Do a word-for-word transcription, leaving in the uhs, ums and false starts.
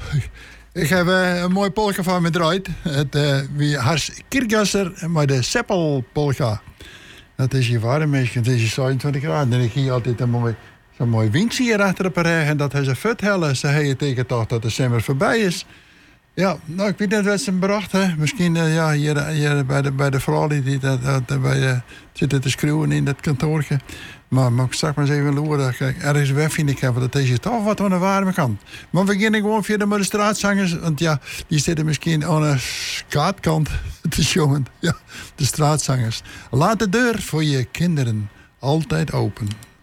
Ik heb uh, een mooi polka van me draait. Het uh, wie Hars Kirgasser met de Seppelpolka. Dat is hier warm, het is zevenentwintig graden. En ik zie altijd een mooi, zo'n mooi windje hier achter op een rij. En dat hij ze vet hellen. Ze hebben tegen toch dat de zomer voorbij is. Ja, nou, ik weet niet wat ze hem bracht. Hè. Misschien uh, ja, hier, hier bij, de, bij de vrouw die dat, dat, bij, uh, zitten te schreeuwen in dat kantoortje. Maar, maar ik straks maar eens even loeren. Kijk, ergens weg vind ik hebben dat deze toch wat aan de warme kant. Maar we beginnen gewoon via de straatzangers. Want ja, die zitten misschien aan de skaatkant te jongen. Ja, de straatzangers. Laat de deur voor je kinderen altijd open.